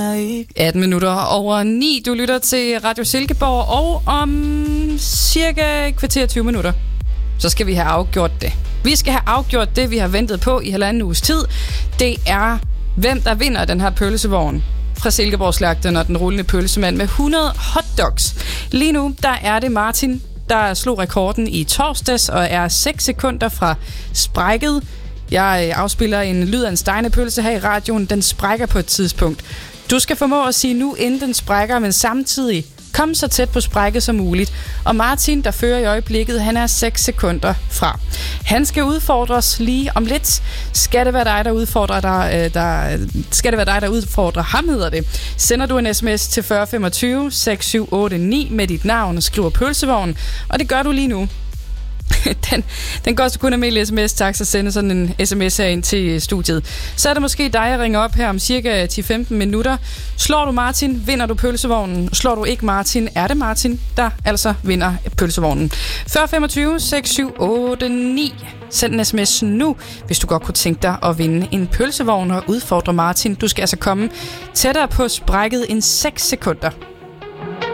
18 minutter over 9. Du lytter til Radio Silkeborg, og om cirka kvarter 20 minutter, så skal vi have afgjort det. Vi skal have afgjort det, vi har ventet på i halvanden uges tid. Det er, hvem der vinder den her pølsevogn fra Silkeborg-slagteren og den rullende pølsemand med 100 hotdogs. Lige nu, der er det Martin, der slog rekorden i torsdags og er 6 sekunder fra sprækket. Jeg afspiller en lyd af en stejnepølse her i radioen. Den sprækker på et tidspunkt. Du skal formå at sige nu, inden den sprækker, men samtidig kom så tæt på sprækket som muligt. Og Martin, der fører i øjeblikket, han er 6 sekunder fra. Han skal udfordres lige om lidt. Skal det være dig, der udfordrer ham, hedder det. Sender du en sms til 4025 6789 med dit navn og skriver pølsevogn. Og det gør du lige nu. Den koster kun almindelig sms-tax at sende sådan en sms her ind til studiet. Så er det måske dig, jeg ringer op her om cirka 10-15 minutter. Slår du Martin, vinder du pølsevognen. Slår du ikke Martin, er det Martin, der altså vinder pølsevognen. 4025 6789. Send en sms nu, hvis du godt kunne tænke dig at vinde en pølsevogn og udfordre Martin. Du skal altså komme tættere på sprækket end 6 sekunder.